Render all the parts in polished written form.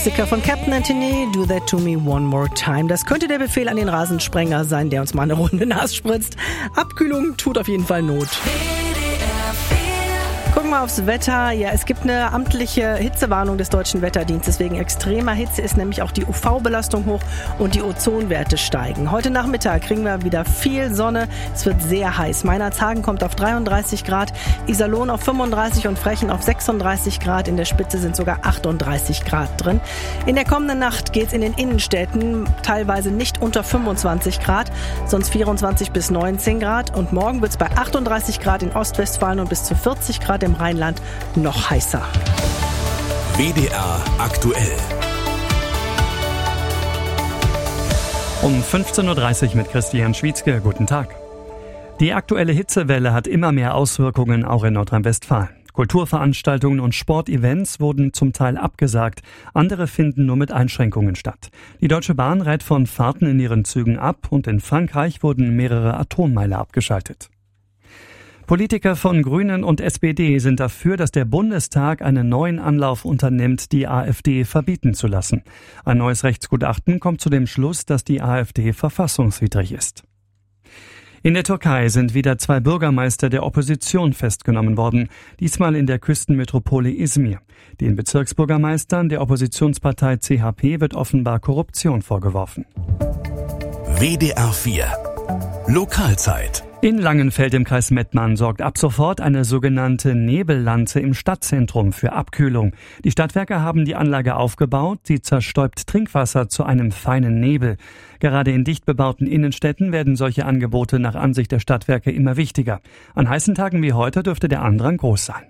Klassiker von Captain Anthony, Do That To Me One More Time. Das könnte der Befehl an den Rasensprenger sein, der uns mal eine Runde nass spritzt. Abkühlung tut auf jeden Fall Not. Gucken wir aufs Wetter. Ja, es gibt eine amtliche Hitzewarnung des Deutschen Wetterdienstes. Wegen extremer Hitze ist nämlich auch die UV-Belastung hoch und die Ozonwerte steigen. Heute Nachmittag kriegen wir wieder viel Sonne. Es wird sehr heiß. Meinerzhagen kommt auf 33 Grad, Iserlohn auf 35 und Frechen auf 36 Grad. In der Spitze sind sogar 38 Grad drin. In der kommenden Nacht geht es in den Innenstädten teilweise nicht unter 25 Grad, sonst 24 bis 19 Grad. Und morgen wird es bei 38 Grad in Ostwestfalen und bis zu 40 Grad im Rheinland noch heißer. WDR aktuell. Um 15.30 Uhr mit Christian Schwietzke. Guten Tag. Die aktuelle Hitzewelle hat immer mehr Auswirkungen, auch in Nordrhein-Westfalen. Kulturveranstaltungen und Sportevents wurden zum Teil abgesagt. Andere finden nur mit Einschränkungen statt. Die Deutsche Bahn rät von Fahrten in ihren Zügen ab und in Frankreich wurden mehrere Atommeiler abgeschaltet. Politiker von Grünen und SPD sind dafür, dass der Bundestag einen neuen Anlauf unternimmt, die AfD verbieten zu lassen. Ein neues Rechtsgutachten kommt zu dem Schluss, dass die AfD verfassungswidrig ist. In der Türkei sind wieder 2 Bürgermeister der Opposition festgenommen worden, diesmal in der Küstenmetropole Izmir. Den Bezirksbürgermeistern der Oppositionspartei CHP wird offenbar Korruption vorgeworfen. WDR 4 Lokalzeit. In Langenfeld im Kreis Mettmann sorgt ab sofort eine sogenannte Nebellanze im Stadtzentrum für Abkühlung. Die Stadtwerke haben die Anlage aufgebaut. Sie zerstäubt Trinkwasser zu einem feinen Nebel. Gerade in dicht bebauten Innenstädten werden solche Angebote nach Ansicht der Stadtwerke immer wichtiger. An heißen Tagen wie heute dürfte der Andrang groß sein.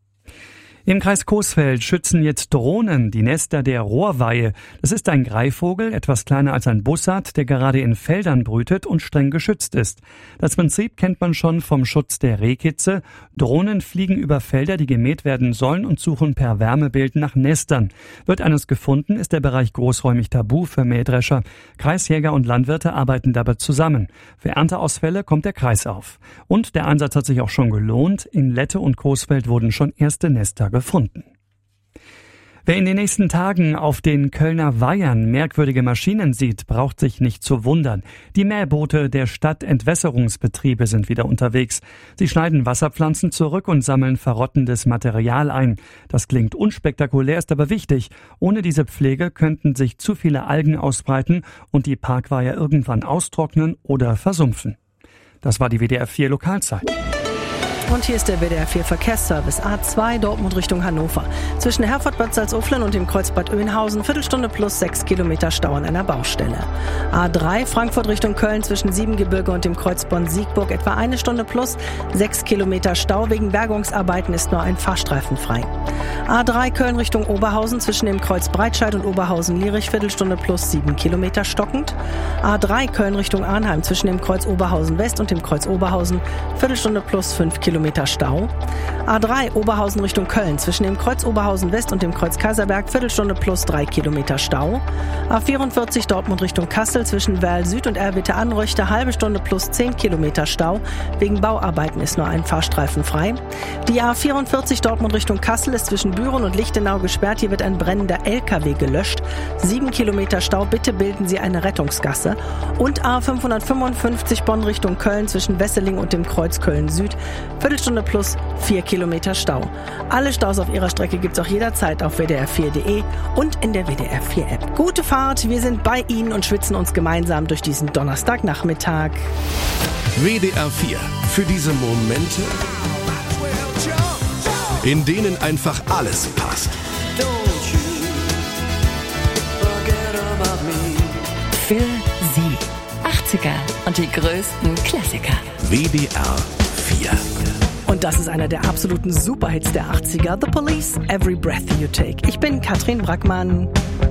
Im Kreis Coesfeld schützen jetzt Drohnen die Nester der Rohrweihe. Das ist ein Greifvogel, etwas kleiner als ein Bussard, der gerade in Feldern brütet und streng geschützt ist. Das Prinzip kennt man schon vom Schutz der Rehkitze. Drohnen fliegen über Felder, die gemäht werden sollen, und suchen per Wärmebild nach Nestern. Wird eines gefunden, ist der Bereich großräumig tabu für Mähdrescher. Kreisjäger und Landwirte arbeiten dabei zusammen. Für Ernteausfälle kommt der Kreis auf. Und der Einsatz hat sich auch schon gelohnt. In Lette und Coesfeld wurden schon erste Nester gefunden. Wer in den nächsten Tagen auf den Kölner Weihern merkwürdige Maschinen sieht, braucht sich nicht zu wundern. Die Mähboote der Stadtentwässerungsbetriebe sind wieder unterwegs. Sie schneiden Wasserpflanzen zurück und sammeln verrottendes Material ein. Das klingt unspektakulär, ist aber wichtig. Ohne diese Pflege könnten sich zu viele Algen ausbreiten und die Parkweiher irgendwann austrocknen oder versumpfen. Das war die WDR 4 Lokalzeit. Und hier ist der WDR 4 Verkehrsservice. A2 Dortmund Richtung Hannover. Zwischen Herford-Bad Salzuflen und dem Kreuzbad Oeynhausen Viertelstunde plus 6 Kilometer Stau an einer Baustelle. A3 Frankfurt Richtung Köln zwischen Siebengebirge und dem Kreuz Bonn-Siegburg etwa 1 Stunde plus 6 Kilometer Stau. Wegen Bergungsarbeiten ist nur ein Fahrstreifen frei. A3 Köln Richtung Oberhausen zwischen dem Kreuz Breitscheid und Oberhausen-Lierich Viertelstunde plus 7 Kilometer stockend. A3 Köln Richtung Arnheim zwischen dem Kreuz Oberhausen West und dem Kreuz Oberhausen Viertelstunde plus 5 Kilometer Stau. A3 Oberhausen Richtung Köln zwischen dem Kreuz Oberhausen West und dem Kreuz Kaiserberg Viertelstunde plus 3 Kilometer Stau. A44 Dortmund Richtung Kassel zwischen Werl Süd und Erwitte-Anröchte halbe Stunde plus 10 Kilometer Stau. Wegen Bauarbeiten ist nur ein Fahrstreifen frei. Die A44 Dortmund Richtung Kassel ist zwischen Büren und Lichtenau gesperrt. Hier wird ein brennender LKW gelöscht. 7 Kilometer Stau, bitte bilden Sie eine Rettungsgasse. Und A555 Bonn Richtung Köln zwischen Wesseling und dem Kreuz Köln Süd Viertelstunde plus 4 Kilometer Stau. Alle Staus auf Ihrer Strecke gibt's auch jederzeit auf wdr4.de und in der WDR 4 App. Gute Fahrt, wir sind bei Ihnen und schwitzen uns gemeinsam durch diesen Donnerstagnachmittag. WDR 4 für diese Momente, in denen einfach alles passt. Für Sie 80er und die größten Klassiker. WDR 4. Und das ist einer der absoluten Superhits der 80er. The Police, Every Breath You Take. Ich bin Katrin Brackmann.